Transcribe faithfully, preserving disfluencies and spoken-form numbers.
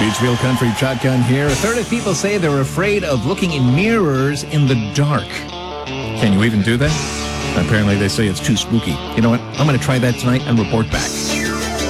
Beachville Country Shotgun here. A third of people say they're afraid of looking in mirrors in the dark. Can you even do that? Apparently they say it's too spooky. You know what? I'm going to try that tonight and report back.